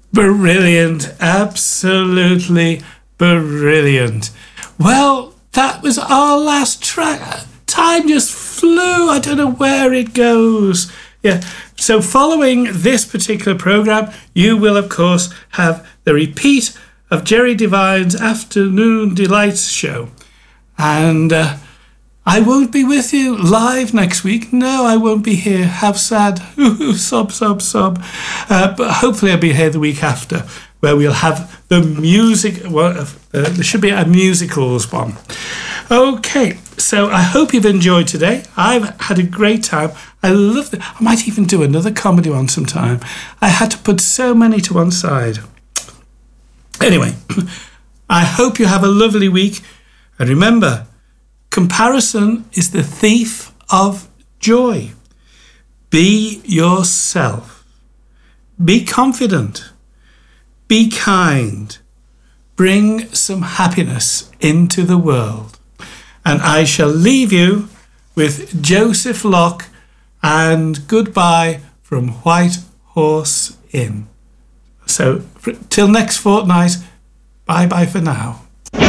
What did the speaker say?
Brilliant. Absolutely brilliant. Well, that was our last track. Time just flew. I don't know where it goes. Yeah. So following this particular program, you will, of course, have the repeat of Jerry Devine's Afternoon Delights show. And I won't be with you live next week. No, I won't be here. How sad. Sob, sob, sob. But hopefully I'll be here the week after, where we'll have the music. Well, there should be a musicals one. Okay, so I hope you've enjoyed today. I've had a great time. I love it. I might even do another comedy one sometime. I had to put so many to one side. Anyway, I hope you have a lovely week. And remember, comparison is the thief of joy. Be yourself. Be confident. Be kind. Bring some happiness into the world. And I shall leave you with Joseph Locke and Goodbye from White Horse Inn. So till next fortnight, bye-bye for now.